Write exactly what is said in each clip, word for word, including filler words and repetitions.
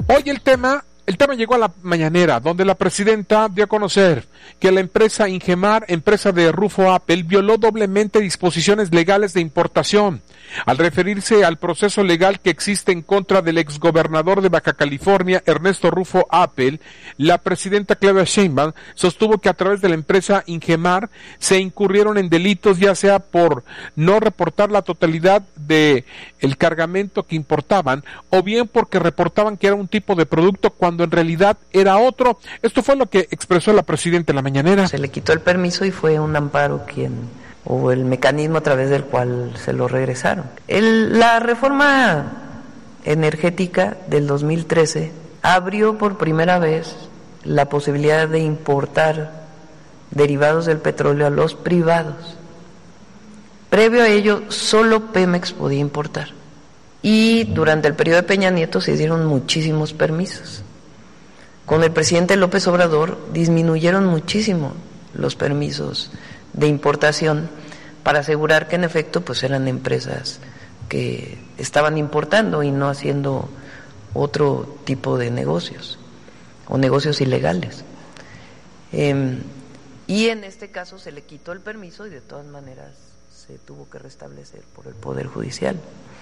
Hoy el tema, el tema llegó a la mañanera, donde la presidenta dio a conocer que la empresa Ingemar, empresa de Rufo Appel, violó doblemente disposiciones legales de importación. Al referirse al proceso legal que existe en contra del exgobernador de Baja California, Ernesto Rufo Appel, la presidenta Claudia Sheinbaum sostuvo que a través de la empresa Ingemar se incurrieron en delitos, ya sea por no reportar la totalidad de el cargamento que importaban, o bien porque reportaban que era un tipo de producto cuando en realidad era otro. Esto fue lo que expresó la presidenta en la mañanera. Se le quitó el permiso y fue un amparo quien o el mecanismo a través del cual se lo regresaron. El, la reforma energética del dos mil trece abrió por primera vez la posibilidad de importar derivados del petróleo a los privados. Previo a ello, solo Pemex podía importar. Y durante el periodo de Peña Nieto se dieron muchísimos permisos. Con el presidente López Obrador disminuyeron muchísimo los permisos de importación para asegurar que en efecto pues eran empresas que estaban importando y no haciendo otro tipo de negocios o negocios ilegales. Eh, y en este caso se le quitó el permiso y de todas maneras se tuvo que restablecer por el Poder Judicial.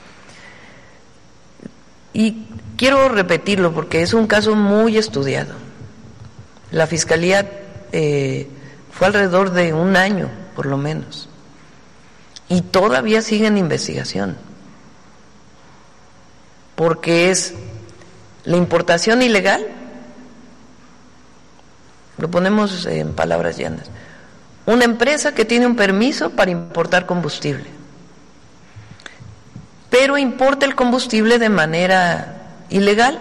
Y quiero repetirlo porque es un caso muy estudiado. La Fiscalía eh, fue alrededor de un año, por lo menos, y todavía sigue en investigación, porque es la importación ilegal, lo ponemos en palabras llanas, una empresa que tiene un permiso para importar combustible, pero importa el combustible de manera ilegal,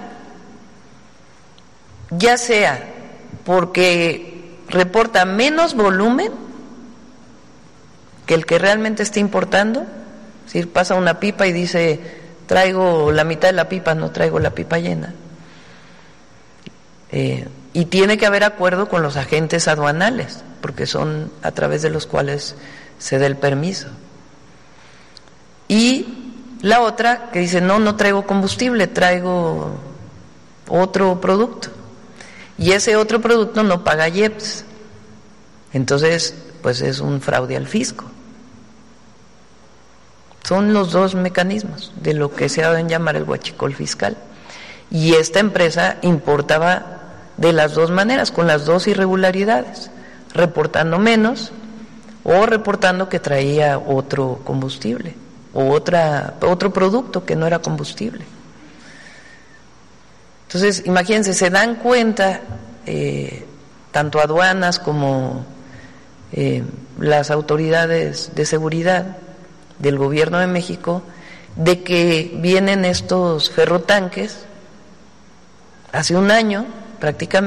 ya sea porque reporta menos volumen que el que realmente está importando, es decir, pasa una pipa y dice traigo la mitad de la pipa, no traigo la pipa llena, eh, y tiene que haber acuerdo con los agentes aduanales, porque son a través de los cuales se da el permiso. Y la otra que dice no, no traigo combustible, traigo otro producto. Y ese otro producto no paga I E P S. Entonces, pues es un fraude al fisco. Son los dos mecanismos de lo que se ha dado en llamar el huachicol fiscal. Y esta empresa importaba de las dos maneras, con las dos irregularidades, reportando menos o reportando que traía otro combustible o otra, otro producto que no era combustible. Entonces, imagínense, se dan cuenta eh, tanto aduanas como eh, las autoridades de seguridad del gobierno de México de que vienen estos ferrotanques hace un año prácticamente